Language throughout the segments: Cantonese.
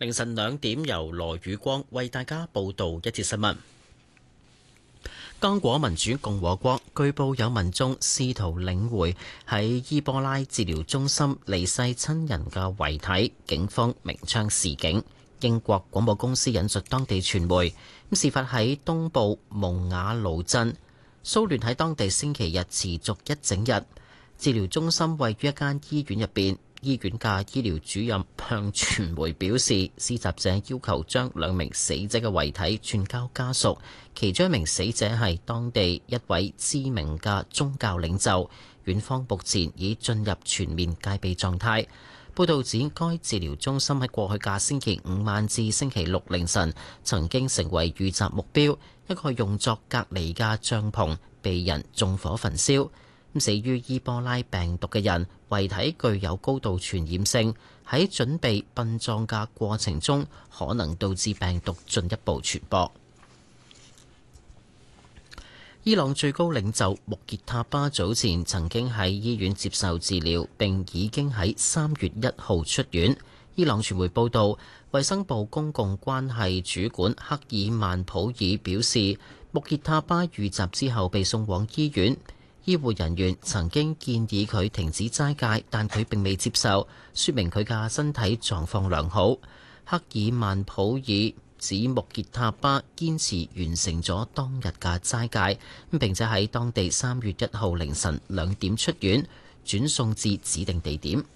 凌晨2點，由羅宇光為大家報道一節新聞。剛果民主共和國據報有民眾試圖領回喺伊波拉治療中心離世親人嘅遺體，警方鳴槍示警。英國廣播公司引述當地傳媒，事發喺東部蒙瓦盧鎮，騷亂喺當地星期日持續一整日。治療中心位於一間醫院入邊。醫院嘅醫療主任向傳媒表示，施襲者要求將2名死者嘅遺體轉交家屬，其中一名死者係當地一位知名嘅宗教領袖。院方目前已進入全面戒備狀態。報道指，該治療中心喺過去嘅星期5晚至星期6凌晨曾經成為遇襲目標，一個用作隔離嘅帳篷被人縱火焚燒。死於伊波拉病毒嘅人遺體具有高度傳染性，喺準備殯葬嘅過程中可能導致病毒進一步傳播。伊朗最高領袖穆傑塔巴早前曾經喺醫院接受治療，並已經喺3月1號出院。伊朗傳媒報道，衛生部公共關係主管克爾曼普爾表示，穆傑塔巴遇襲之後被送往醫院。醫護人員曾經建議佢停止齋戒，但佢並未接受，說明佢嘅身體狀況良好。克爾曼普爾指穆傑塔巴堅持完成咗當日嘅齋戒，並且喺當地3月1號凌晨2點出院，轉送至指定地點。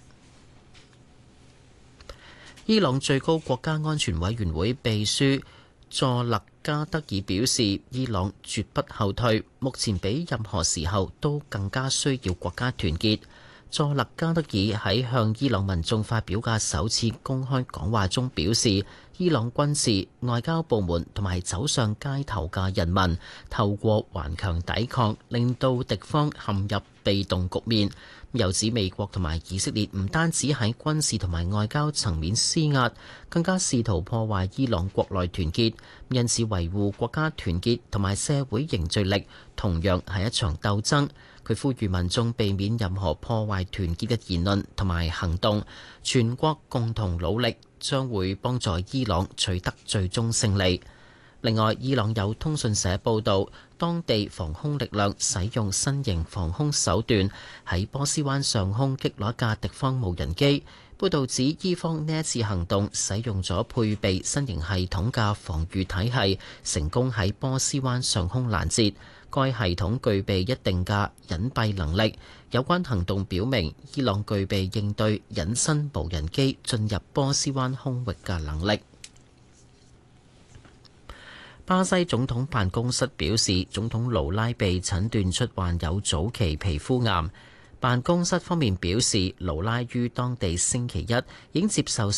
伊朗最高國家安全委員會秘書佐勒加德爾表示，伊朗絕不後退，目前比任何時候都更加需要國家團結。佐勒加德爾喺向伊朗民眾發表嘅首次公開講話中表示，伊朗軍事、外交部門同埋走上街頭嘅人民，透過頑強抵抗，令到敵方陷入被動局面。又指美國同埋以色列唔單止喺軍事同埋外交層面施壓，更加試圖破壞伊朗國內團結，因此維護國家團結同埋社會凝聚力同樣係一場鬥爭。佢呼籲民眾避免任何破壞團結嘅言論同埋行動，全國共同努力將會幫助伊朗取得最終勝利。另外，伊朗有通訊社報道，當地防空力量使用新型防空手段喺波斯灣上空擊落一架敵方無人機。報道指，伊方呢一次行動使用咗配備新型系統嘅防禦體系，成功喺波斯灣上空攔截。該系統具備一定嘅隱蔽能力。有關行動表明，伊朗具備應對隱身無人機進入波斯灣空域嘅能力。巴西總統辦公室表示，總統盧拉被診斷出患有早期皮膚癌。辦公室方面表示，盧拉於當地星期一已經接受